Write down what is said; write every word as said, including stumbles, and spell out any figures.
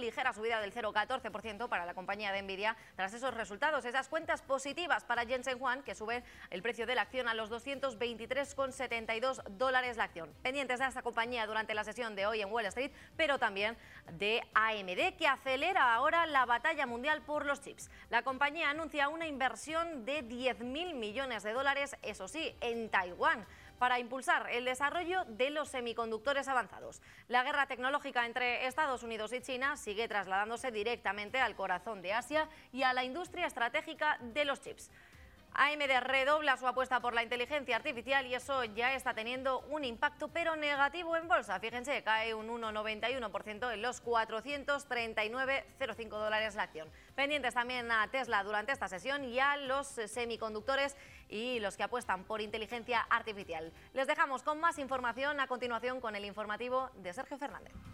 ligera subida del cero coma catorce por ciento para la compañía de Nvidia tras esos resultados, esas cuentas positivas para Jensen Huang, que sube el precio de la acción a los doscientos veintitrés coma setenta y dos dólares la acción. Pendientes de esta compañía durante la sesión de hoy en Wall Street, pero también de A M D, que acelera ahora la batalla mundial por los chips. La compañía anuncia una inversión de diez mil millones de dólares, eso sí, en Taiwán, para impulsar el desarrollo de los semiconductores avanzados. La guerra tecnológica entre Estados Unidos y China sigue trasladándose directamente al corazón de Asia y a la industria estratégica de los chips. A M D redobla su apuesta por la inteligencia artificial y eso ya está teniendo un impacto, pero negativo en bolsa. Fíjense, cae un uno coma noventa y uno por ciento en los cuatrocientos treinta y nueve coma cero cinco dólares la acción. Pendientes también a Tesla durante esta sesión y a los semiconductores y los que apuestan por inteligencia artificial. Les dejamos con más información a continuación con el informativo de Sergio Fernández.